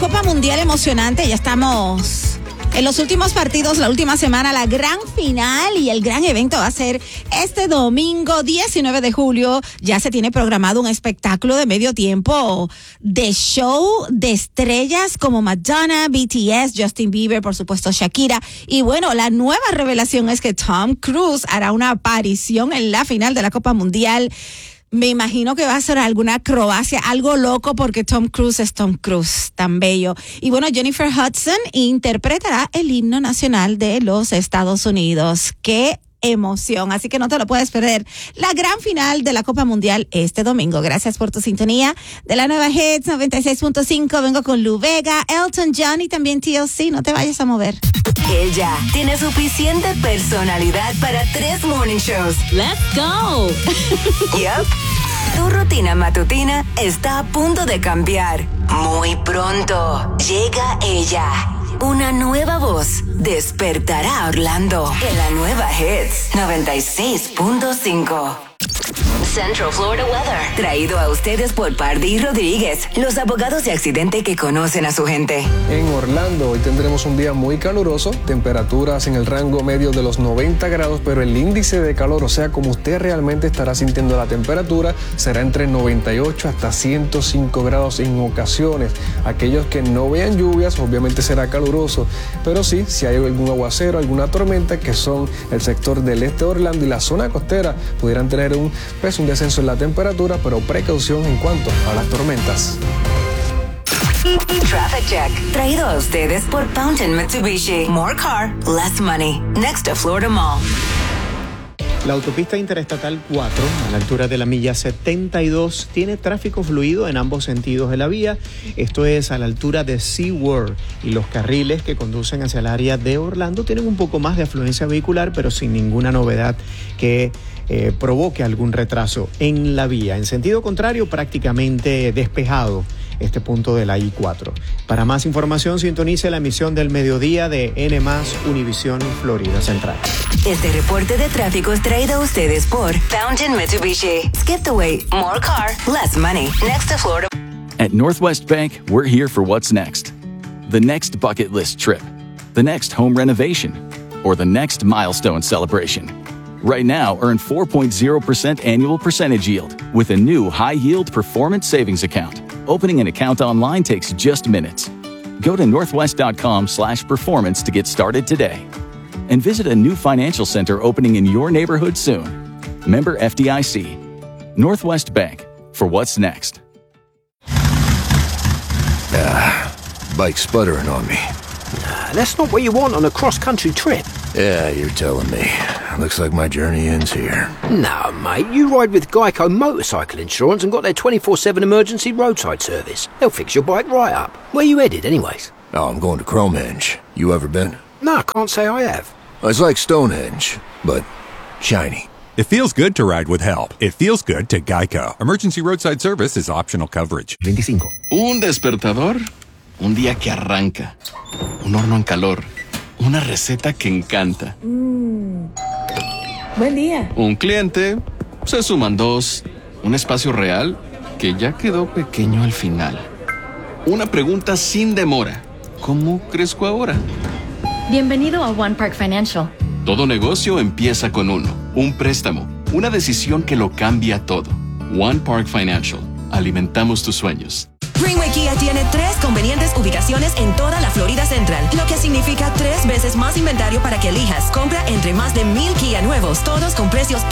Copa Mundial emocionante. Ya estamos en los últimos partidos, la última semana, la gran final y el gran evento va a ser este domingo 19 de julio. Ya se tiene programado un espectáculo de medio tiempo de show de estrellas como Madonna, BTS, Justin Bieber, por supuesto Shakira. Y bueno, la nueva revelación es que Tom Cruise hará una aparición en la final de la Copa Mundial. Me imagino que va a ser alguna acrobacia, algo loco, porque Tom Cruise es Tom Cruise, tan bello. Y bueno, Jennifer Hudson interpretará el himno nacional de los Estados Unidos. ¡Qué emoción! Así que no te lo puedes perder. La gran final de la Copa Mundial este domingo. Gracias por tu sintonía de la nueva Hits 96.5. Vengo con Lou Bega, Elton John y también TLC. No te vayas a mover. Ella tiene suficiente personalidad para 3 morning shows. ¡Let's go! Yup. Tu rutina matutina está a punto de cambiar. Muy pronto llega ella. Una nueva voz despertará a Orlando en la nueva Hits 96.5. Central Florida Weather, traído a ustedes por Pardí Rodríguez, los abogados de accidente que conocen a su gente. En Orlando hoy tendremos un día muy caluroso, temperaturas en el rango medio de los 90 grados, pero el índice de calor, o sea, como usted realmente estará sintiendo la temperatura, será entre 98 hasta 105 grados en ocasiones. Aquellos que no vean lluvias, obviamente será caluroso, pero sí, si hay algún aguacero, alguna tormenta, que son el sector del este de Orlando y la zona costera, pudieran tener un descenso en la temperatura, pero precaución en cuanto a las tormentas. Traffic Check, traído a ustedes por Fountain Mitsubishi. More car, less money. Next to Florida Mall. La autopista interestatal 4, a la altura de la milla 72, tiene tráfico fluido en ambos sentidos de la vía. Esto es a la altura de SeaWorld, y los carriles que conducen hacia el área de Orlando tienen un poco más de afluencia vehicular, pero sin ninguna novedad que provoque algún retraso en la vía. En sentido contrario, prácticamente despejado este punto de la I-4. Para más información, sintonice la emisión del mediodía de N+ Univisión Florida Central. Este reporte de tráfico es traído a ustedes por Fountain Mitsubishi. Skip the wait, more car, less money. Next to Florida. At Northwest Bank, we're here for what's next. The next bucket list trip, the next home renovation, or the next milestone celebration. Right now, earn 4.0% annual percentage yield with a new high-yield performance savings account. Opening an account online takes just minutes. Go to northwest.com/performance to get started today. And visit a new financial center opening in your neighborhood soon. Member FDIC. Northwest Bank, for what's next. Bike's sputtering on me. That's not what you want on a cross-country trip. Yeah, you're telling me. Looks like my journey ends here. No, mate, you ride with Geico Motorcycle Insurance and got their 24/7 emergency roadside service. They'll fix your bike right up. Where you headed, anyways? Oh, I'm going to Cromenge. You ever been? No, I can't say I have. It's like Stonehenge, but shiny. It feels good to ride with help. It feels good to Geico. Emergency roadside service is optional coverage. 25. Un despertador, un día que arranca, un horno en calor, una receta que encanta. Buen día. Un cliente, se suman 2, un espacio real que ya quedó pequeño al final. Una pregunta sin demora. ¿Cómo crezco ahora? Bienvenido a One Park Financial. Todo negocio empieza con uno. Un préstamo. Una decisión que lo cambia todo. One Park Financial. Alimentamos tus sueños. Greenway Kia tiene 3 convenientes ubicaciones en toda la Florida Central, lo que significa 3 veces más inventario para que elijas. Compra entre más de 1,000 Kia nuevos, todos con precios